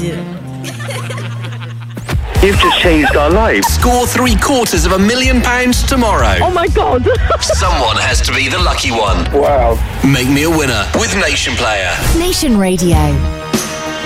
do. You've just changed our lives. Score £750,000 tomorrow. Oh my God. Someone has to be the lucky one. Wow. Make me a winner with Nation Player. Nation Radio.